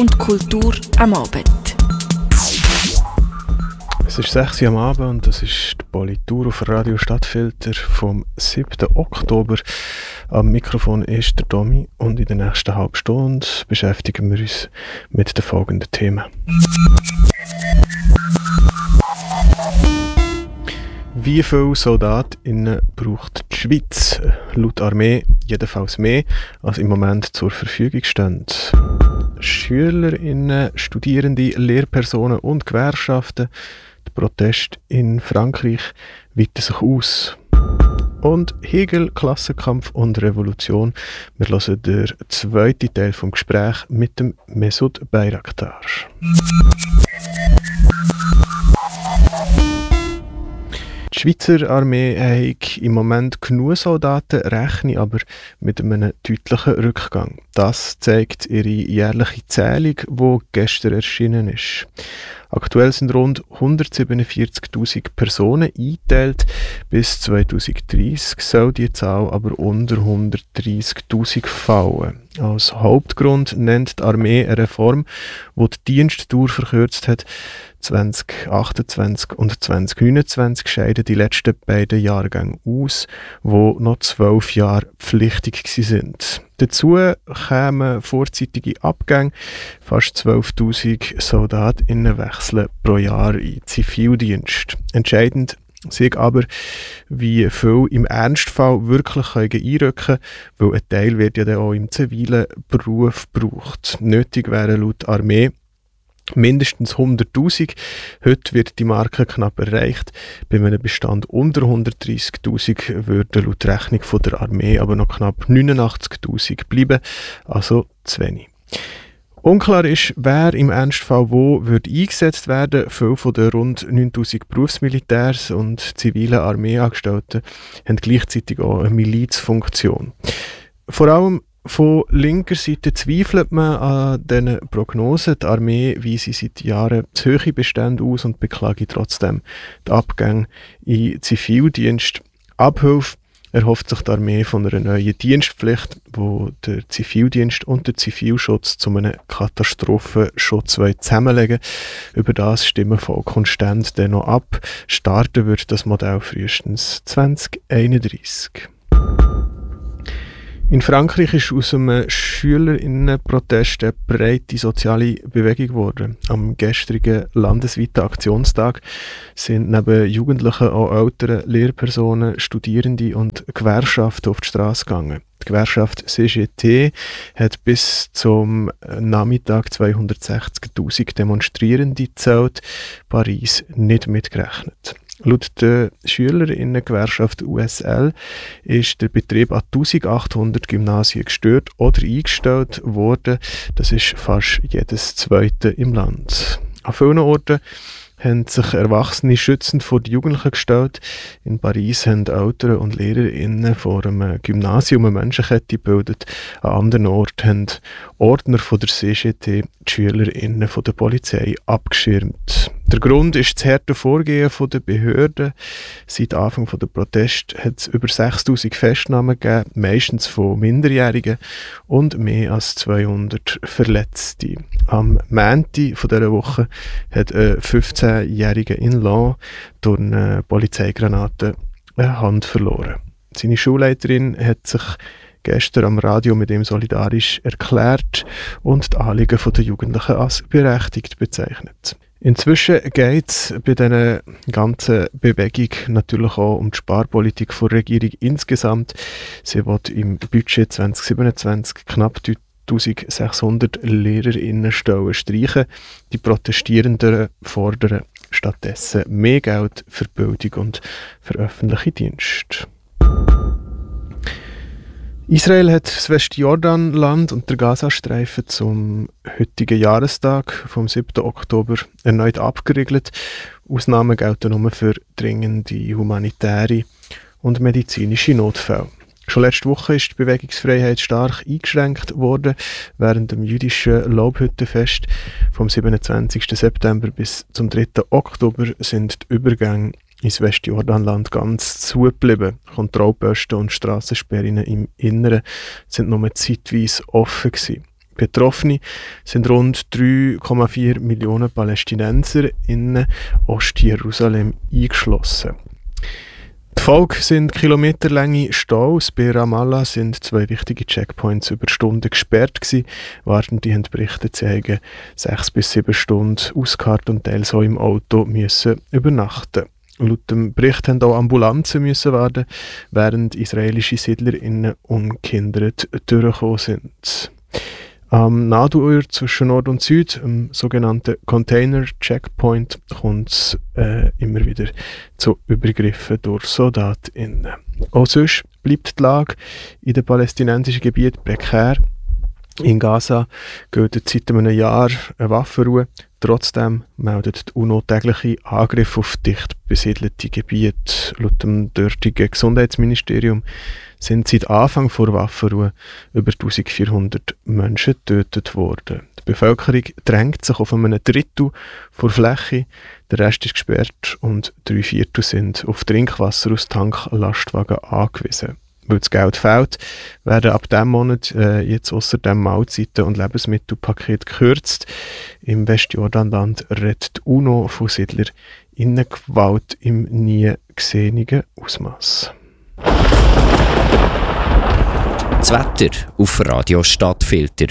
und Kultur am Abend. Es ist 6 Uhr am Abend und das ist die Politur auf Radio Stadtfilter vom 7. Oktober. Am Mikrofon ist der Domi und in der nächsten halben Stunde beschäftigen wir uns mit den folgenden Themen. Wie viele SoldatInnen braucht die Schweiz? Laut Armee jedenfalls mehr, als im Moment zur Verfügung stehen. SchülerInnen, Studierende, Lehrpersonen und Gewerkschaften. Der Protest in Frankreich weitet sich aus. Und Hegel, Klassenkampf und Revolution. Wir hören den zweiten Teil vom Gespräch mit dem Mesut Bayraktar. Die Schweizer Armee hat im Moment genug Soldaten, rechne aber mit einem deutlichen Rückgang. Das zeigt ihre jährliche Zählung, die gestern erschienen ist. Aktuell sind rund 147'000 Personen eingeteilt. Bis 2030 soll die Zahl aber unter 130'000 fallen. Als Hauptgrund nennt die Armee eine Reform, die die Dienstdauer verkürzt hat. 2028 und 2029 scheiden die letzten beiden Jahrgänge aus, die noch 12 Jahre pflichtig sind. Dazu kämen vorzeitige Abgänge. Fast 12'000 SoldatInnen wechseln pro Jahr in Zivildienst. Entscheidend sei aber, wie viel im Ernstfall wirklich einrücken können, weil ein Teil wird ja dann auch im zivilen Beruf gebraucht. Nötig wäre laut Armee mindestens 100'000. Heute wird die Marke knapp erreicht. Bei einem Bestand unter 130'000 würden laut Rechnung von der Armee aber noch knapp 89'000 bleiben, also zu wenig. Unklar ist, wer im Ernstfall wo wird eingesetzt werden. Viele von den rund 9'000 Berufsmilitärs und zivilen Armeeangestellten haben gleichzeitig auch eine Milizfunktion. Vor allem von linker Seite zweifelt man an diesen Prognosen. Die Armee weise seit Jahren zu hohe Bestände aus und beklage trotzdem die Abgänge in Zivildienst. Abhilfe erhofft sich die Armee von einer neuen Dienstpflicht, wo der Zivildienst und der Zivilschutz zu einem Katastrophenschutz zusammenlegen. Über das stimmen Volk und Stände dann noch ab. Starten wird das Modell frühestens 2031. In Frankreich ist aus einem SchülerInnenprotest eine breite soziale Bewegung geworden. Am gestrigen landesweiten Aktionstag sind neben Jugendlichen auch Eltern, Lehrpersonen, Studierende und Gewerkschaften auf die Straße gegangen. Die Gewerkschaft CGT hat bis zum Nachmittag 260'000 Demonstrierende gezählt, Paris nicht mitgerechnet. Laut der SchülerInnen-Gewerkschaft USL ist der Betrieb an 1800 Gymnasien gestört oder eingestellt worden. Das ist fast jedes zweite im Land. An vielen Orten haben sich Erwachsene schützend vor die Jugendlichen gestellt. In Paris haben Eltern und LehrerInnen vor einem Gymnasium eine Menschenkette gebildet. An anderen Orten haben Ordner von der CGT die SchülerInnen von der Polizei abgeschirmt. Der Grund ist das harte Vorgehen der Behörden. Seit Anfang der Protest hat es über 6'000 Festnahmen gegeben, meistens von Minderjährigen und mehr als 200 Verletzte. Am Montag dieser Woche hat ein 15-Jähriger in Laon durch eine Polizeigranate eine Hand verloren. Seine Schulleiterin hat sich gestern am Radio mit ihm solidarisch erklärt und die Anliegen der Jugendlichen als berechtigt bezeichnet. Inzwischen geht es bei dieser ganzen Bewegung natürlich auch um die Sparpolitik der Regierung insgesamt. Sie will im Budget 2027 knapp 1600 LehrerInnenstellen streichen. Die Protestierenden fordern stattdessen mehr Geld für Bildung und für öffentliche Dienste. Israel hat das Westjordanland und der Gazastreifen zum heutigen Jahrestag vom 7. Oktober erneut abgeriegelt. Ausnahmen gelten nur für dringende humanitäre und medizinische Notfälle. Schon letzte Woche ist die Bewegungsfreiheit stark eingeschränkt worden. Während dem jüdischen Laubhüttenfest vom 27. September bis zum 3. Oktober sind die Übergänge ins Westjordanland ganz zugeblieben. Kontrollposten und Strassensperren im Inneren sind nur zeitweise offen gewesen. Betroffene sind rund 3,4 Millionen Palästinenser in Ostjerusalem eingeschlossen. Die Folge sind kilometerlange Staus. Bei Ramallah sind 2 wichtige Checkpoints über Stunden gesperrt gewesen. Wartende haben berichtet, sie haben 6 bis 7 Stunden ausgeharrt und teils auch im Auto müssen übernachten. Laut dem Bericht mussten auch Ambulanzen müssen warten, während israelische SiedlerInnen ungehindert durchgekommen sind. Am Nadelöhr zwischen Nord und Süd, im sogenannten Container-Checkpoint, kommt es immer wieder zu Übergriffen durch SoldatInnen. Auch sonst bleibt die Lage in den palästinensischen Gebieten prekär. In Gaza gilt seit einem Jahr eine Waffenruhe. Trotzdem meldet die UNO tägliche Angriffe auf dicht besiedelte Gebiete. Laut dem dortigen Gesundheitsministerium sind seit Anfang vor Waffenruhe über 1400 Menschen getötet worden. Die Bevölkerung drängt sich auf einem Drittel der Fläche, der Rest ist gesperrt und 3/4 sind auf Trinkwasser aus Tanklastwagen angewiesen. Weil das Geld fehlt, werden ab diesem Monat jetzt außerdem Mahlzeiten und Lebensmittelpakete gekürzt. Im Westjordanland redet die UNO von SiedlerInnengewalt im nie gesehenen Ausmaß. Das Wetter auf Radio Stadtfilter.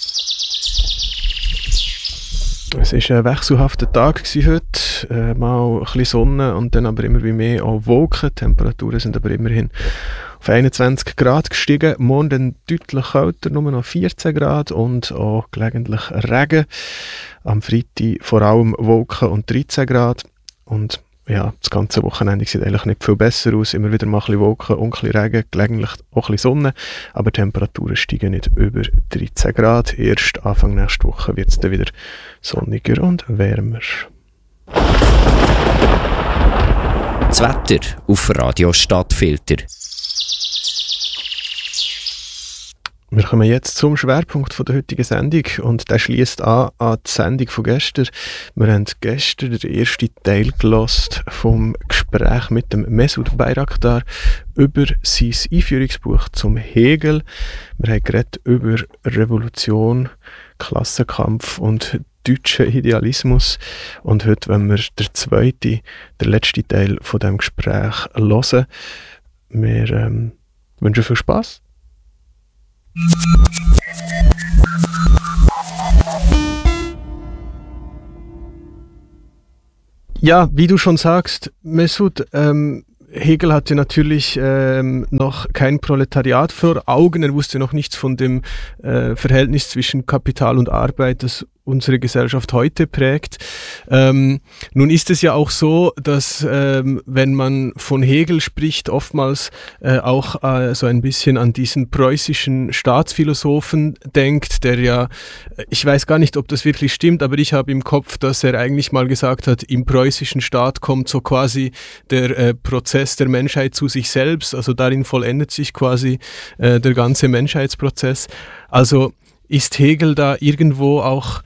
Es war ein wechselhafter Tag heute. Mal ein bisschen Sonne und dann aber immer mehr auch Wolken. Die Temperaturen sind aber immerhin auf 21 Grad gestiegen. Morgen dann deutlich kälter, nur noch 14 Grad und auch gelegentlich Regen. Am Freitag vor allem Wolken und 13 Grad. Und ja, das ganze Wochenende sieht eigentlich nicht viel besser aus. Immer wieder mal ein bisschen Wolken und ein bisschen Regen, gelegentlich auch ein bisschen Sonne. Aber die Temperaturen steigen nicht über 13 Grad. Erst Anfang nächste Woche wird es dann wieder sonniger und wärmer. Das Wetter auf Radio Stadtfilter. Wir kommen jetzt zum Schwerpunkt der heutigen Sendung und der schließt an die Sendung von gestern. Wir haben gestern den ersten Teil gehört vom Gespräch mit dem Mesut Bayraktar über sein Einführungsbuch zum Hegel. Wir haben geredet über Revolution, Klassenkampf und deutschen Idealismus. Und heute wollen wir den letzten Teil von diesem Gespräch hören. Wir wünschen viel Spass. Ja, wie du schon sagst, Mesut, Hegel hatte natürlich noch kein Proletariat vor Augen. Er wusste noch nichts von dem Verhältnis zwischen Kapital und Arbeit, das unsere Gesellschaft heute prägt. Nun ist es ja auch so, dass wenn man von Hegel spricht, oftmals auch so ein bisschen an diesen preußischen Staatsphilosophen denkt, der ja, ich weiß gar nicht, ob das wirklich stimmt, aber ich habe im Kopf, dass er eigentlich mal gesagt hat, im preußischen Staat kommt so quasi der Prozess der Menschheit zu sich selbst, also darin vollendet sich quasi der ganze Menschheitsprozess. Also ist Hegel da irgendwo auch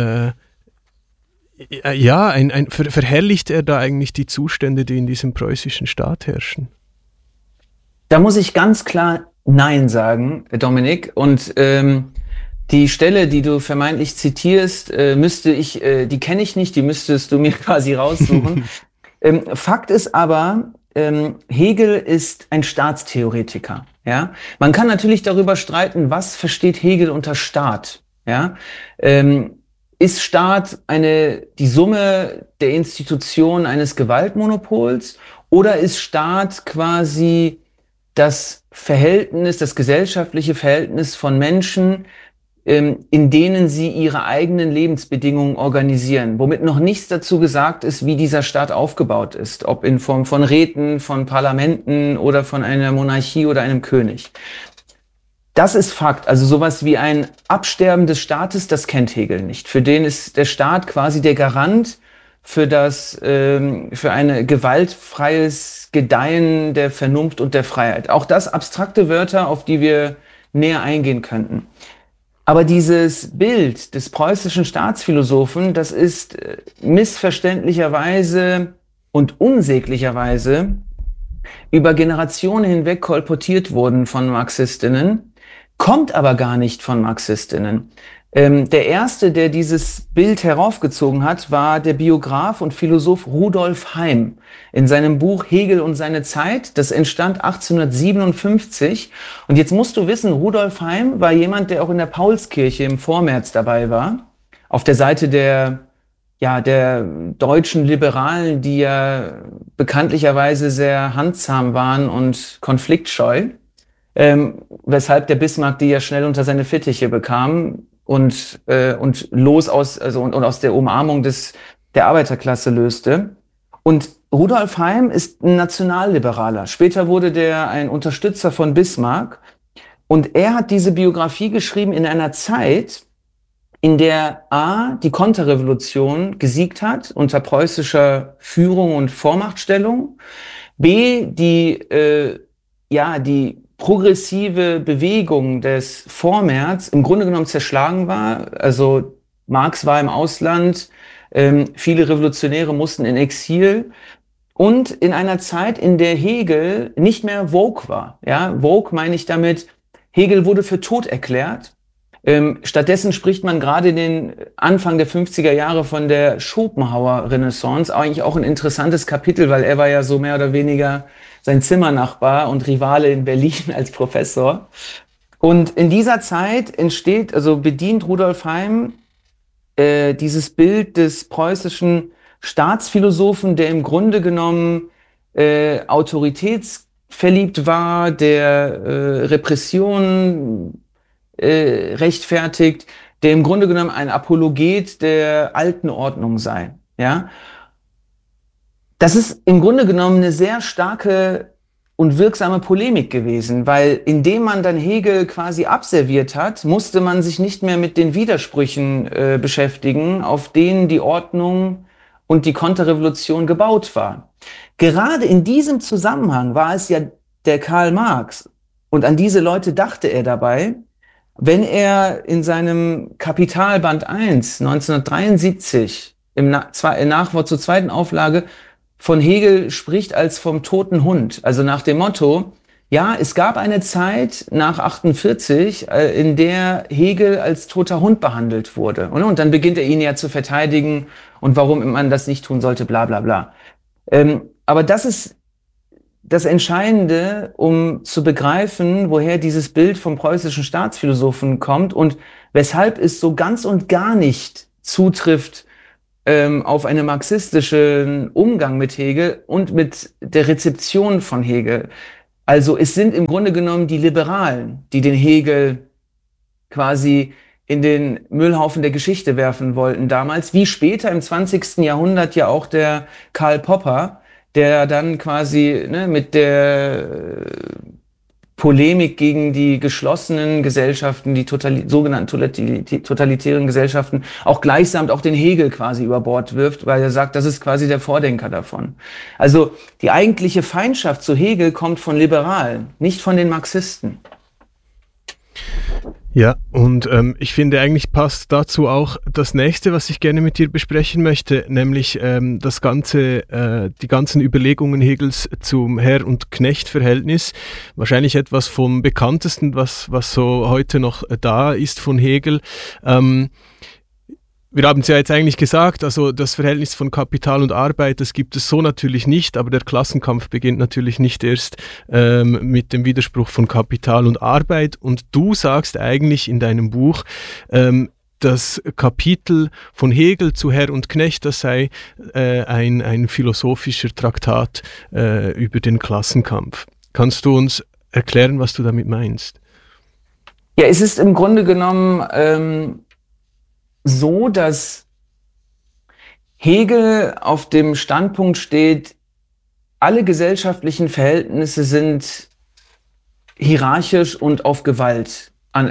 verherrlicht er da eigentlich die Zustände, die in diesem preußischen Staat herrschen? Da muss ich ganz klar Nein sagen, Dominik. Und die Stelle, die du vermeintlich zitierst, die kenne ich nicht, die müsstest du mir quasi raussuchen. Fakt ist aber, Hegel ist ein Staatstheoretiker. Ja? Man kann natürlich darüber streiten, was versteht Hegel unter Staat. Ja? Ist Staat die Summe der Institutionen eines Gewaltmonopols oder ist Staat quasi das gesellschaftliche Verhältnis von Menschen, in denen sie ihre eigenen Lebensbedingungen organisieren, womit noch nichts dazu gesagt ist, wie dieser Staat aufgebaut ist, ob in Form von Räten, von Parlamenten oder von einer Monarchie oder einem König. Das ist Fakt. Also sowas wie ein Absterben des Staates, das kennt Hegel nicht. Für den ist der Staat quasi der Garant für ein gewaltfreies Gedeihen der Vernunft und der Freiheit. Auch das abstrakte Wörter, auf die wir näher eingehen könnten. Aber dieses Bild des preußischen Staatsphilosophen, das ist missverständlicherweise und unsäglicherweise über Generationen hinweg kolportiert worden von Marxistinnen, kommt aber gar nicht von Marxistinnen. Der erste, der dieses Bild heraufgezogen hat, war der Biograf und Philosoph Rudolf Heim in seinem Buch Hegel und seine Zeit. Das entstand 1857. Und jetzt musst du wissen, Rudolf Heim war jemand, der auch in der Paulskirche im Vormärz dabei war, auf der Seite der deutschen Liberalen, die ja bekanntlicherweise sehr handzahm waren und konfliktscheu, weshalb der Bismarck die ja schnell unter seine Fittiche bekam und aus der Umarmung der Arbeiterklasse löste. Und Rudolf Heim ist ein Nationalliberaler. Später wurde der ein Unterstützer von Bismarck. Und er hat diese Biografie geschrieben in einer Zeit, in der A, die Konterrevolution gesiegt hat unter preußischer Führung und Vormachtstellung, B, die progressive Bewegung des Vormärz im Grunde genommen zerschlagen war. Also Marx war im Ausland, viele Revolutionäre mussten in Exil und in einer Zeit, in der Hegel nicht mehr woke war. Ja, woke meine ich damit, Hegel wurde für tot erklärt. Stattdessen spricht man gerade in den Anfang der 50er Jahre von der Schopenhauer-Renaissance, eigentlich auch ein interessantes Kapitel, weil er war ja so mehr oder weniger sein Zimmernachbar und Rivale in Berlin als Professor. Und in dieser Zeit bedient Rudolf Heim dieses Bild des preußischen Staatsphilosophen, der im Grunde genommen autoritätsverliebt war, der Repression rechtfertigt, der im Grunde genommen ein Apologet der alten Ordnung sei. Ja? Das ist im Grunde genommen eine sehr starke und wirksame Polemik gewesen, weil indem man dann Hegel quasi abserviert hat, musste man sich nicht mehr mit den Widersprüchen beschäftigen, auf denen die Ordnung und die Konterrevolution gebaut war. Gerade in diesem Zusammenhang war es ja der Karl Marx, und an diese Leute dachte er dabei, wenn er in seinem Kapital Band 1 1973 im Nachwort zur zweiten Auflage von Hegel spricht als vom toten Hund, also nach dem Motto, ja, es gab eine Zeit nach 48, in der Hegel als toter Hund behandelt wurde. Und dann beginnt er ihn ja zu verteidigen und warum man das nicht tun sollte, bla bla bla. Aber das ist das Entscheidende, um zu begreifen, woher dieses Bild vom preußischen Staatsphilosophen kommt und weshalb es so ganz und gar nicht zutrifft auf einen marxistischen Umgang mit Hegel und mit der Rezeption von Hegel. Also es sind im Grunde genommen die Liberalen, die den Hegel quasi in den Müllhaufen der Geschichte werfen wollten damals, wie später im 20. Jahrhundert ja auch der Karl Popper, der dann quasi mit der Polemik gegen die geschlossenen Gesellschaften, die sogenannten totalitären Gesellschaften, auch gleichsam auch den Hegel quasi über Bord wirft, weil er sagt, das ist quasi der Vordenker davon. Also die eigentliche Feindschaft zu Hegel kommt von Liberalen, nicht von den Marxisten. Ja, und ich finde, eigentlich passt dazu auch das nächste, was ich gerne mit dir besprechen möchte, nämlich die ganzen Überlegungen Hegels zum Herr- und Knecht-Verhältnis. Wahrscheinlich etwas vom Bekanntesten, was so heute noch da ist von Hegel. Wir haben es ja jetzt eigentlich gesagt, also das Verhältnis von Kapital und Arbeit, das gibt es so natürlich nicht, aber der Klassenkampf beginnt natürlich nicht erst mit dem Widerspruch von Kapital und Arbeit. Und du sagst eigentlich in deinem Buch, das Kapitel von Hegel zu Herr und Knecht, das sei ein philosophischer Traktat über den Klassenkampf. Kannst du uns erklären, was du damit meinst? Ja, es ist im Grunde genommen so, dass Hegel auf dem Standpunkt steht, alle gesellschaftlichen Verhältnisse sind hierarchisch und auf Gewalt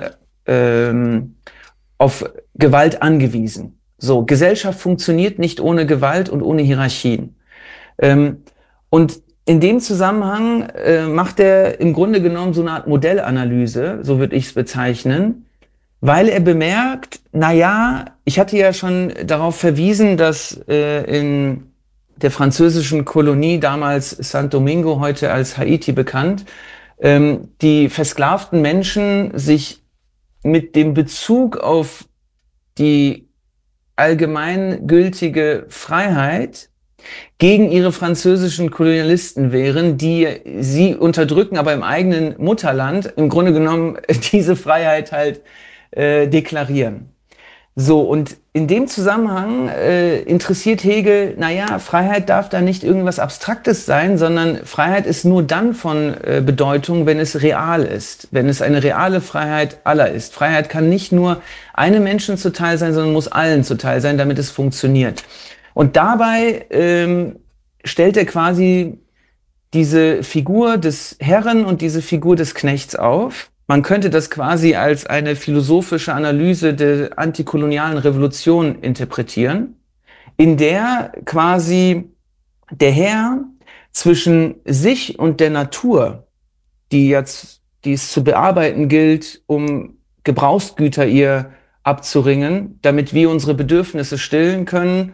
angewiesen. So, Gesellschaft funktioniert nicht ohne Gewalt und ohne Hierarchien. Und in dem Zusammenhang macht er im Grunde genommen so eine Art Modellanalyse, so würde ich es bezeichnen, weil er bemerkt, ich hatte ja schon darauf verwiesen, dass in der französischen Kolonie, damals Saint-Domingo, heute als Haiti bekannt, die versklavten Menschen sich mit dem Bezug auf die allgemeingültige Freiheit gegen ihre französischen Kolonialisten wehren, die sie unterdrücken, aber im eigenen Mutterland im Grunde genommen diese Freiheit halt deklarieren. So, und in dem Zusammenhang interessiert Hegel, Freiheit darf da nicht irgendwas Abstraktes sein, sondern Freiheit ist nur dann von Bedeutung, wenn es real ist, wenn es eine reale Freiheit aller ist. Freiheit kann nicht nur einem Menschen zuteil sein, sondern muss allen zuteil sein, damit es funktioniert. Und dabei stellt er quasi diese Figur des Herren und diese Figur des Knechts auf. Man könnte das quasi als eine philosophische Analyse der antikolonialen Revolution interpretieren, in der quasi der Herr zwischen sich und der Natur, die es zu bearbeiten gilt, um Gebrauchsgüter ihr abzuringen, damit wir unsere Bedürfnisse stillen können,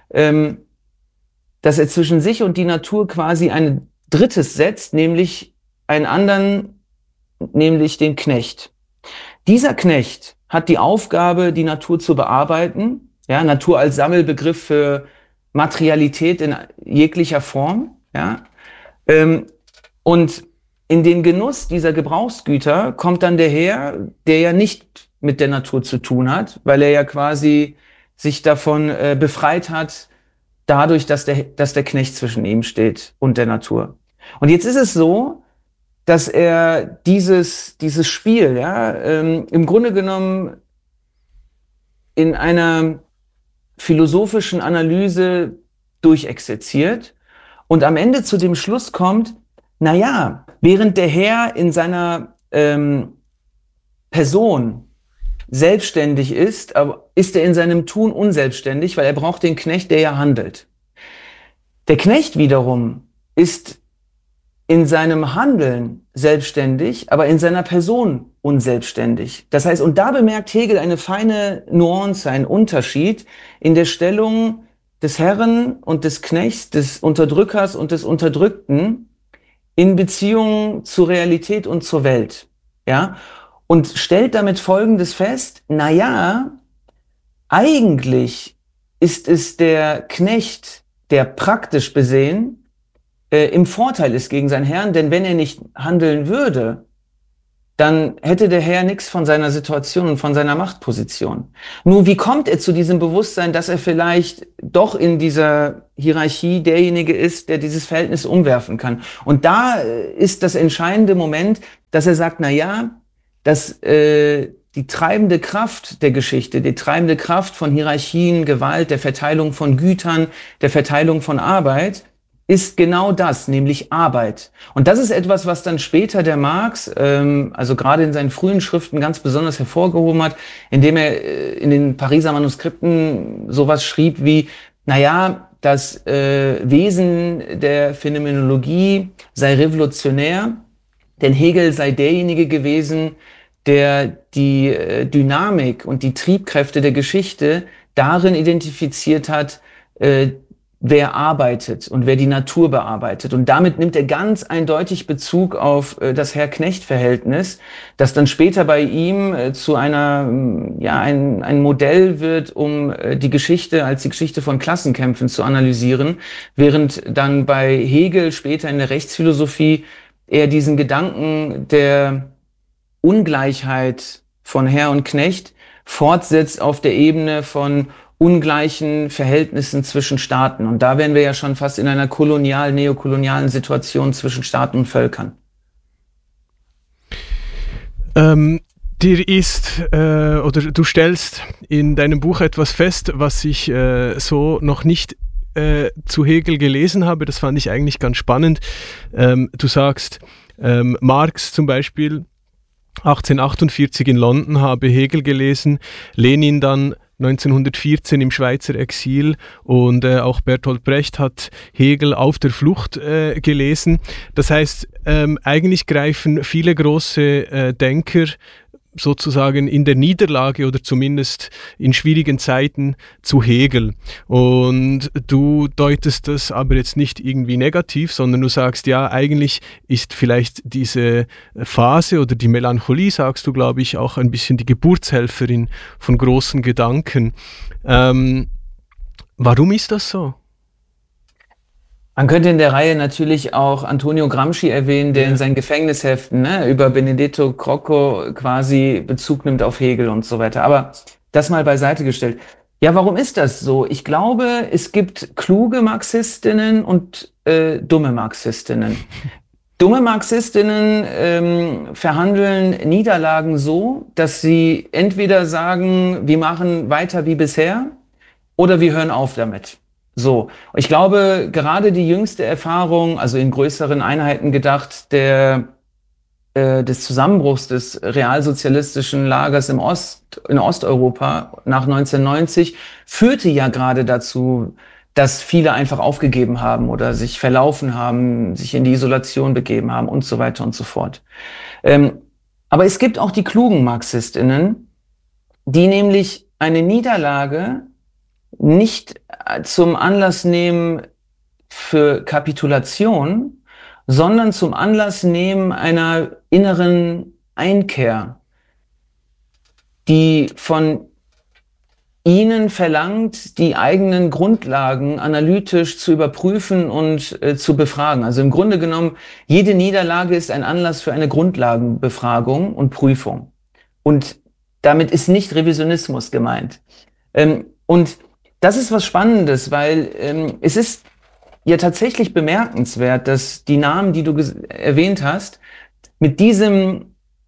dass er zwischen sich und die Natur quasi ein Drittes setzt, nämlich einen anderen, nämlich den Knecht. Dieser Knecht hat die Aufgabe, die Natur zu bearbeiten, ja, Natur als Sammelbegriff für Materialität in jeglicher Form, ja, und in den Genuss dieser Gebrauchsgüter kommt dann der Herr, der ja nicht mit der Natur zu tun hat, weil er ja quasi sich davon befreit hat, dadurch, dass der Knecht zwischen ihm steht und der Natur. Und jetzt ist es so, dass er dieses Spiel, ja, im Grunde genommen in einer philosophischen Analyse durchexerziert und am Ende zu dem Schluss kommt, während der Herr in seiner Person selbstständig ist, aber ist er in seinem Tun unselbstständig, weil er braucht den Knecht, der ja handelt. Der Knecht wiederum ist in seinem Handeln selbstständig, aber in seiner Person unselbstständig. Das heißt, und da bemerkt Hegel eine feine Nuance, einen Unterschied in der Stellung des Herren und des Knechts, des Unterdrückers und des Unterdrückten in Beziehung zur Realität und zur Welt. Ja? Und stellt damit Folgendes fest, eigentlich ist es der Knecht, der praktisch besehen im Vorteil ist gegen seinen Herrn, denn wenn er nicht handeln würde, dann hätte der Herr nichts von seiner Situation und von seiner Machtposition. Nur wie kommt er zu diesem Bewusstsein, dass er vielleicht doch in dieser Hierarchie derjenige ist, der dieses Verhältnis umwerfen kann? Und da ist das entscheidende Moment, dass er sagt, dass die treibende Kraft der Geschichte, die treibende Kraft von Hierarchien, Gewalt, der Verteilung von Gütern, der Verteilung von Arbeit, ist genau das, nämlich Arbeit. Und das ist etwas, was dann später der Marx, also gerade in seinen frühen Schriften ganz besonders hervorgehoben hat, indem er in den Pariser Manuskripten sowas schrieb wie, das Wesen der Phänomenologie sei revolutionär, denn Hegel sei derjenige gewesen, der die Dynamik und die Triebkräfte der Geschichte darin identifiziert hat, wer arbeitet und wer die Natur bearbeitet. Und damit nimmt er ganz eindeutig Bezug auf das Herr-Knecht-Verhältnis, das dann später bei ihm zu ein Modell wird, um die Geschichte als die Geschichte von Klassenkämpfen zu analysieren, während dann bei Hegel später in der Rechtsphilosophie er diesen Gedanken der Ungleichheit von Herr und Knecht fortsetzt auf der Ebene von ungleichen Verhältnissen zwischen Staaten. Und da wären wir ja schon fast in einer neokolonialen Situation zwischen Staaten und Völkern. Dir ist, oder du stellst in deinem Buch etwas fest, was ich so noch nicht zu Hegel gelesen habe. Das fand ich eigentlich ganz spannend. Du sagst, Marx zum Beispiel 1848 in London habe Hegel gelesen, Lenin dann 1914 im Schweizer Exil und auch Bertolt Brecht hat Hegel auf der Flucht gelesen. Das heißt, eigentlich greifen viele große Denker sozusagen in der Niederlage oder zumindest in schwierigen Zeiten zu Hegel. Und du deutest das aber jetzt nicht irgendwie negativ, sondern du sagst, ja, eigentlich ist vielleicht diese Phase oder die Melancholie, sagst du, glaube ich, auch ein bisschen die Geburtshelferin von großen Gedanken. Warum ist das so? Man könnte in der Reihe natürlich auch Antonio Gramsci erwähnen, der in seinen Gefängnisheften über Benedetto Crocco quasi Bezug nimmt auf Hegel und so weiter. Aber das mal beiseite gestellt. Ja, warum ist das so? Ich glaube, es gibt kluge Marxistinnen und dumme Marxistinnen. Dumme Marxistinnen verhandeln Niederlagen so, dass sie entweder sagen, wir machen weiter wie bisher oder wir hören auf damit. So, ich glaube, gerade die jüngste Erfahrung, also in größeren Einheiten gedacht, des Zusammenbruchs des realsozialistischen Lagers in Osteuropa nach 1990 führte ja gerade dazu, dass viele einfach aufgegeben haben oder sich verlaufen haben, sich in die Isolation begeben haben und so weiter und so fort. Aber es gibt auch die klugen Marxistinnen, die nämlich eine Niederlage nicht zum Anlass nehmen für Kapitulation, sondern zum Anlass nehmen einer inneren Einkehr, die von ihnen verlangt, die eigenen Grundlagen analytisch zu überprüfen und zu befragen. Also im Grunde genommen, jede Niederlage ist ein Anlass für eine Grundlagenbefragung und Prüfung. Und damit ist nicht Revisionismus gemeint. Und das ist was Spannendes, weil es ist ja tatsächlich bemerkenswert, dass die Namen, die du erwähnt hast, mit dieser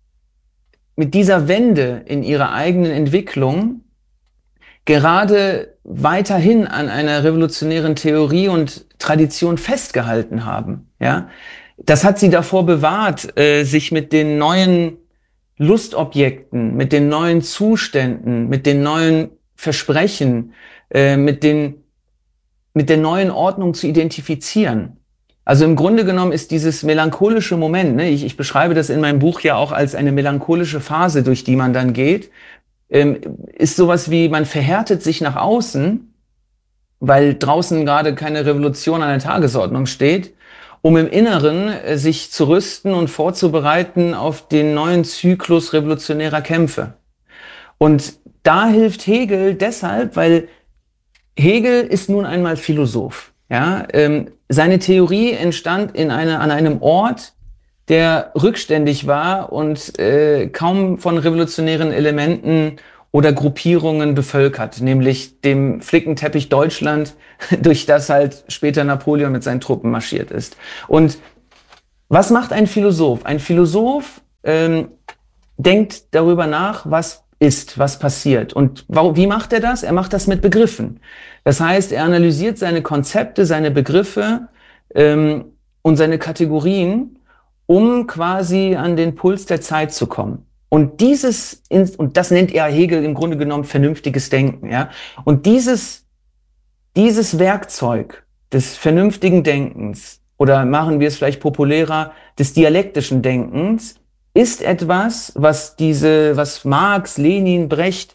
Wende in ihrer eigenen Entwicklung gerade weiterhin an einer revolutionären Theorie und Tradition festgehalten haben. Ja? Das hat sie davor bewahrt, sich mit den neuen Lustobjekten, mit den neuen Zuständen, mit den neuen Versprechen, mit der neuen Ordnung zu identifizieren. Also im Grunde genommen ist dieses melancholische Moment, ne, ich beschreibe das in meinem Buch ja auch als eine melancholische Phase, durch die man dann geht, ist sowas wie, man verhärtet sich nach außen, weil draußen gerade keine Revolution an der Tagesordnung steht, um im Inneren sich zu rüsten und vorzubereiten auf den neuen Zyklus revolutionärer Kämpfe. Und da hilft Hegel deshalb, weil Hegel ist nun einmal Philosoph. Ja? Seine Theorie entstand an einem Ort, der rückständig war und kaum von revolutionären Elementen oder Gruppierungen bevölkert, nämlich dem Flickenteppich Deutschland, durch das halt später Napoleon mit seinen Truppen marschiert ist. Und was macht ein Philosoph? Ein Philosoph denkt darüber nach, was ist, was passiert. Und wie macht er das? Er macht das mit Begriffen. Das heißt, er analysiert seine Konzepte, seine Begriffe und seine Kategorien, um quasi an den Puls der Zeit zu kommen. Und das nennt er Hegel im Grunde genommen vernünftiges Denken. Ja? Und dieses Werkzeug des vernünftigen Denkens, oder machen wir es vielleicht populärer, des dialektischen Denkens, ist etwas, was Marx, Lenin, Brecht,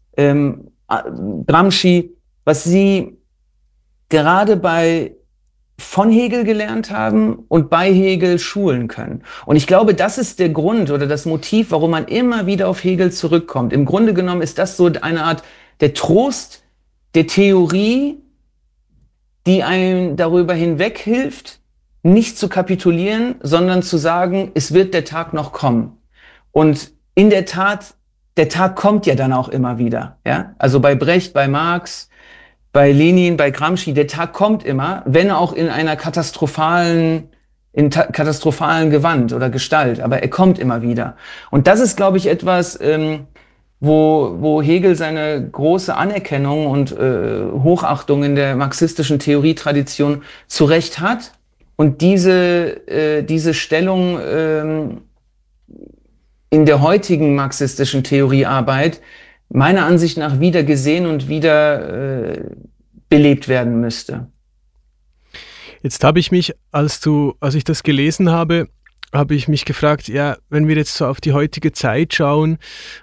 Gramsci, was sie gerade von Hegel gelernt haben und bei Hegel schulen können. Und ich glaube, das ist der Grund oder das Motiv, warum man immer wieder auf Hegel zurückkommt. Im Grunde genommen ist das so eine Art der Trost der Theorie, die einem darüber hinweg hilft, nicht zu kapitulieren, sondern zu sagen, es wird der Tag noch kommen. Und in der Tat, der Tag kommt ja dann auch immer wieder. Ja? Also bei Brecht, bei Marx, bei Lenin, bei Gramsci, der Tag kommt immer, wenn auch in einer katastrophalen Gewand oder Gestalt, aber er kommt immer wieder. Und das ist, glaube ich, etwas, wo Hegel seine große Anerkennung und Hochachtung in der marxistischen Theorietradition zu Recht hat. Und diese Stellung in der heutigen marxistischen Theoriearbeit meiner Ansicht nach wieder gesehen und wieder belebt werden müsste. Jetzt habe ich mich, als ich das gelesen habe, habe ich mich gefragt, ja, wenn wir jetzt so auf die heutige Zeit schauen,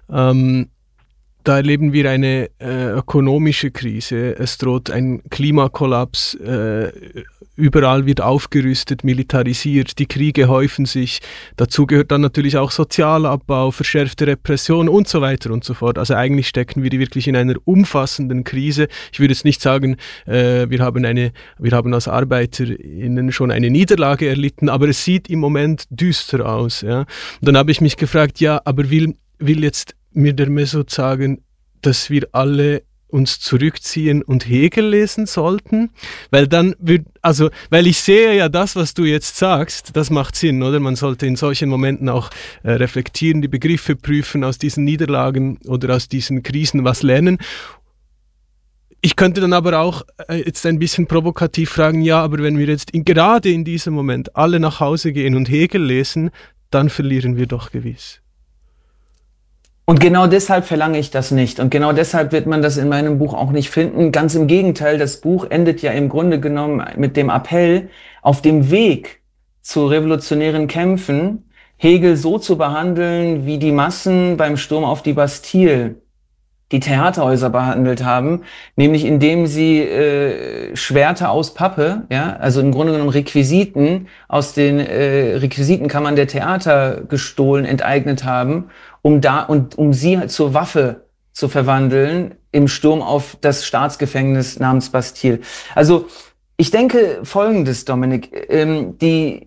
da erleben wir eine ökonomische Krise, es droht ein Klimakollaps, überall wird aufgerüstet, militarisiert, die Kriege häufen sich, dazu gehört dann natürlich auch Sozialabbau, verschärfte Repression und so weiter und so fort. Also eigentlich stecken wir wirklich in einer umfassenden Krise. Ich würde jetzt nicht sagen, wir haben als ArbeiterInnen schon eine Niederlage erlitten, aber es sieht im Moment düster aus. Ja. Und dann habe ich mich gefragt, ja, aber will jetzt mir der Mesut sagen, dass wir alle uns zurückziehen und Hegel lesen sollten? Weil weil ich sehe ja das, was du jetzt sagst, das macht Sinn, oder? Man sollte in solchen Momenten auch reflektieren, die Begriffe prüfen, aus diesen Niederlagen oder aus diesen Krisen was lernen. Ich könnte dann aber auch jetzt ein bisschen provokativ fragen, ja, aber wenn wir jetzt gerade in diesem Moment alle nach Hause gehen und Hegel lesen, dann verlieren wir doch gewiss. Und genau deshalb verlange ich das nicht. Und genau deshalb wird man das in meinem Buch auch nicht finden. Ganz im Gegenteil, das Buch endet ja im Grunde genommen mit dem Appell, auf dem Weg zu revolutionären Kämpfen Hegel so zu behandeln, wie die Massen beim Sturm auf die Bastille die Theaterhäuser behandelt haben, nämlich indem sie Schwerter aus Pappe, ja, also im Grunde genommen Requisiten aus den Requisitenkammern der Theater gestohlen, enteignet haben, um sie halt zur Waffe zu verwandeln im Sturm auf das Staatsgefängnis namens Bastille. Also ich denke Folgendes, Dominik, die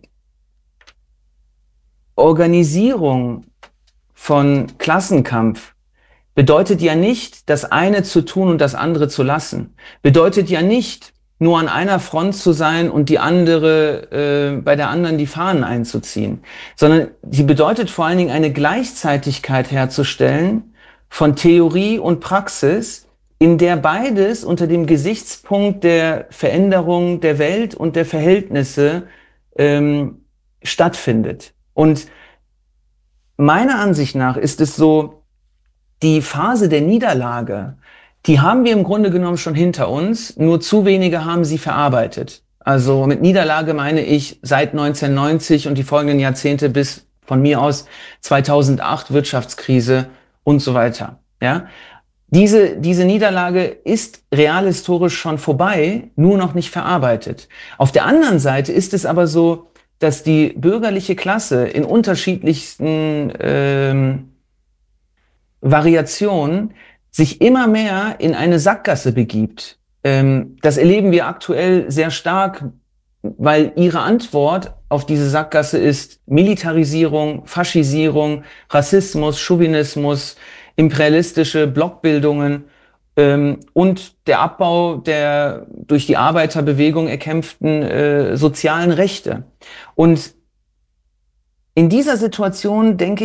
Organisierung von Klassenkampf bedeutet ja nicht, das eine zu tun und das andere zu lassen. Bedeutet ja nicht, nur an einer Front zu sein und die andere, bei der anderen die Fahnen einzuziehen. Sondern sie bedeutet vor allen Dingen eine Gleichzeitigkeit herzustellen von Theorie und Praxis, in der beides unter dem Gesichtspunkt der Veränderung der Welt und der Verhältnisse stattfindet. Und meiner Ansicht nach ist es so, die Phase der Niederlage, die haben wir im Grunde genommen schon hinter uns, nur zu wenige haben sie verarbeitet. Also mit Niederlage meine ich seit 1990 und die folgenden Jahrzehnte bis von mir aus 2008 Wirtschaftskrise und so weiter. Ja, diese Niederlage ist realhistorisch schon vorbei, nur noch nicht verarbeitet. Auf der anderen Seite ist es aber so, dass die bürgerliche Klasse in unterschiedlichsten Variation sich immer mehr in eine Sackgasse begibt. Das erleben wir aktuell sehr stark, weil ihre Antwort auf diese Sackgasse ist Militarisierung, Faschisierung, Rassismus, Chauvinismus, imperialistische Blockbildungen und der Abbau der durch die Arbeiterbewegung erkämpften sozialen Rechte. Und in dieser Situation denke